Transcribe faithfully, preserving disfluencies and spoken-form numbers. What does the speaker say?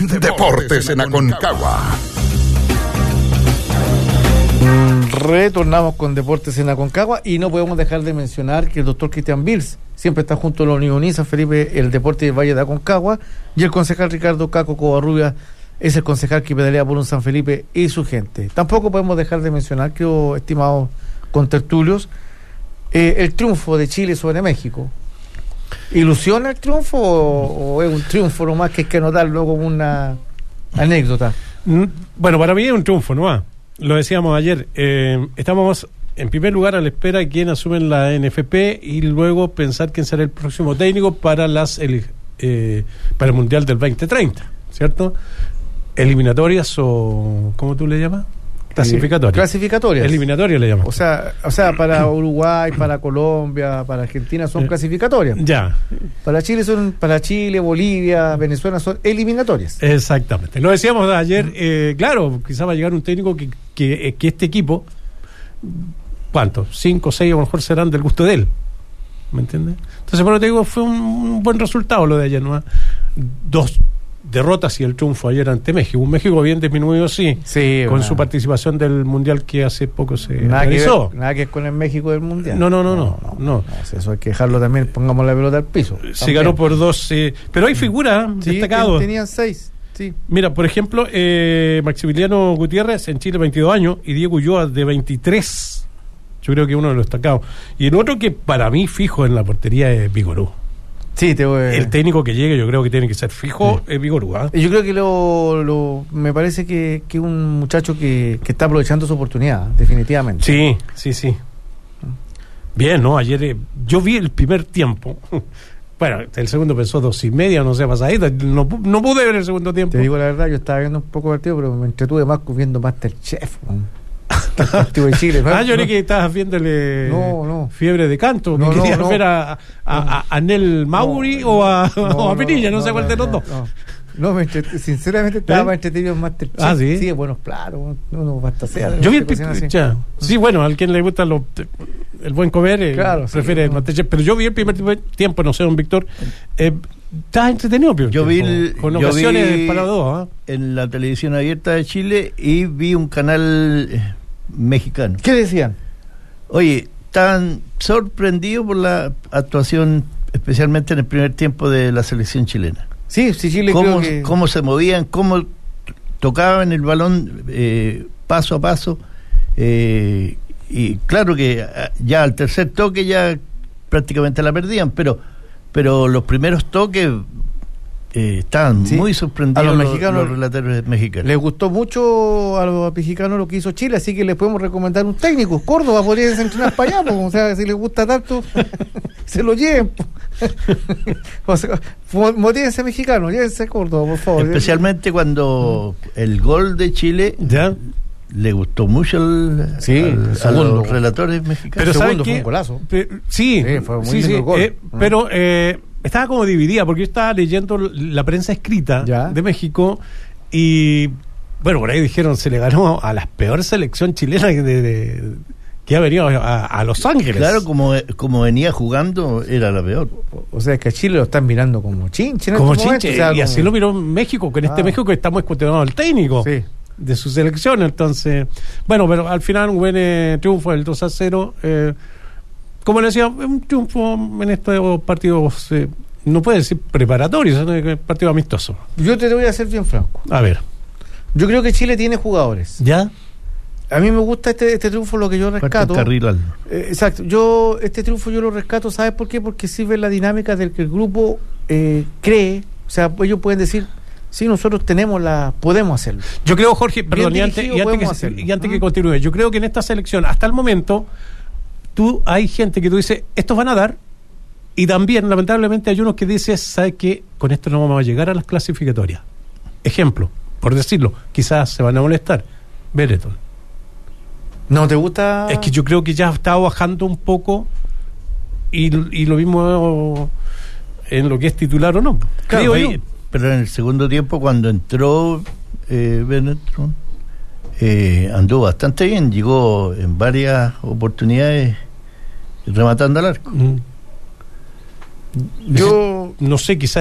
Deportes en Aconcagua. Retornamos con Deportes en Aconcagua y no podemos dejar de mencionar que el doctor Cristian Bills siempre está junto a los Unionizas, Felipe, el Deporte del Valle de Aconcagua, y el concejal Ricardo Caco Covarrubia es el concejal que pedalea por un San Felipe y su gente. Tampoco podemos dejar de mencionar, creo, estimados contertulios, eh, el triunfo de Chile sobre México. ¿Ilusiona el triunfo o, o es un triunfo nomás que hay que anotarlo como una anécdota? Bueno, para mí es un triunfo, ¿no? Lo decíamos ayer, eh, estamos en primer lugar a la espera de quién asume la N F P y luego pensar quién será el próximo técnico para las el, eh, para el Mundial del veinte treinta, ¿cierto? Eliminatorias o ¿cómo tú le llamas? Clasificatorias. Clasificatorias. Eliminatorias le llamas. O sea, o sea, para Uruguay, para Colombia, para Argentina son clasificatorias. Ya. Para Chile son, para Chile, Bolivia, Venezuela son eliminatorias. Exactamente. Lo decíamos ayer, eh, claro, quizá va a llegar un técnico que, que, que este equipo, ¿cuántos? Cinco o seis a lo mejor serán del gusto de él. ¿Me entiendes? Entonces, por lo que te digo, fue un, un buen resultado lo de ayer, ¿no? Dos derrotas y el triunfo ayer ante México. Un México bien disminuido, sí, sí con una... su participación del Mundial que hace poco se nada realizó. Que ver, nada que ver con el México del Mundial. No, no, no, no. no, no. no eso hay que dejarlo también, pongamos la pelota al piso. Se también. ganó por dos, eh, pero hay figuras sí, destacadas. Tenían seis, sí. Mira, por ejemplo, eh, Maximiliano Gutiérrez en Chile, veintidós años, y Diego Ulloa de veintitrés. Yo creo que uno de los destacados. Y el otro que para mí fijo en la portería es Vigorú. Sí, te voy a... El técnico que llegue yo creo que tiene que ser fijo, sí. Es Vigorú. ¿eh? Yo creo que lo, lo me parece que es un muchacho que, que está aprovechando su oportunidad, definitivamente. Sí, sí, sí. Bien, ¿no? Ayer eh, yo vi el primer tiempo. Bueno, el segundo pensó dos y media, no sé, pasadita. No, no pude ver el segundo tiempo. Te digo la verdad, yo estaba viendo un poco partido, pero me entretuve más viendo Masterchef. El partido de Chile. Ah, yo creí que estabas viéndole no, no. Fiebre de Canto. No, que no, querías no. ver a, a, a, a Nel Mauri no, o a, no, o a Pinilla, no, no, no sé cuál de los dos. No, no me entre... sinceramente estaba ¿Eh? más entretenido en Masterchef. Ah, sí. Sí, buenos platos, uno basta sea. Yo vi el pi- ya. Sí, bueno, al quien le gusta lo, el buen comer, eh, claro, prefiere sí, el no. Masterchef. Pero yo vi el primer tiempo, no sé, don Víctor. Eh, Estás entretenido, Pio. Yo vi el, con yo ocasiones vi para dos. ¿eh? En la televisión abierta de Chile y vi un canal eh, mexicano. ¿Qué decían? Oye, estaban sorprendidos por la actuación, especialmente en el primer tiempo de la selección chilena. Sí, sí, Chile cómo, creo que... cómo se movían, cómo tocaban el balón eh, paso a paso. Eh, y claro que ya al tercer toque ya prácticamente la perdían, pero pero los primeros toques eh, estaban sí. muy sorprendidos a los, los mexicanos, los relatores mexicanos. Les gustó mucho a los mexicanos lo que hizo Chile, así que les podemos recomendar un técnico. Córdoba podría entrenar para allá, pues, o sea, si les gusta tanto, se lo lleven. O sea, motívense mexicanos, llévense a Córdoba, por favor. Especialmente cuando mm. el gol de Chile ya le gustó mucho el, sí, al, a los relatores mexicanos. Pero el segundo fue un golazo. Pe- sí, sí, fue muy sí, lindo sí, el gol. Eh, ah. Pero eh, estaba como dividida porque yo estaba leyendo la prensa escrita ¿Ya? de México y bueno, por ahí dijeron se le ganó a la peor selección chilena de, de, de, que ha venido a, a Los Ángeles. Claro, como, como venía jugando era la peor. O sea, es que a Chile lo están mirando como chinche. Como chinche, o sea, y como... así lo miró México, con ah. este México que estamos cuestionando el técnico. Sí. De su selección, entonces bueno, pero al final un buen eh, triunfo del dos a cero, eh, como le decía, un triunfo en estos partidos eh, no puede decir preparatorios, es partido amistoso. Yo te voy a ser bien franco, a ver, yo creo que Chile tiene jugadores, ¿ya? A mí me gusta este este triunfo, lo que yo rescato eh, exacto, yo este triunfo yo lo rescato, ¿sabes por qué? Porque sirve la dinámica del que el grupo eh, cree, o sea, ellos pueden decir sí, nosotros tenemos la, podemos hacerlo. Yo creo, Jorge, perdón, y antes, y antes, que, hacerlo. y antes ¿Ah? que continúe, yo creo que en esta selección, hasta el momento, tú hay gente que tú dices, estos van a dar, y también, lamentablemente, hay unos que dices, ¿sabes qué? Con esto no vamos a llegar a las clasificatorias. Ejemplo, por decirlo, quizás se van a molestar. Benetton. ¿No te gusta? Es que yo creo que ya está bajando un poco, y, y lo mismo en lo que es titular o no. Claro, creo yo. Pero en el segundo tiempo, cuando entró eh, Benetton, eh, anduvo bastante bien, llegó en varias oportunidades rematando al arco. Mm. Yo no sé, quizás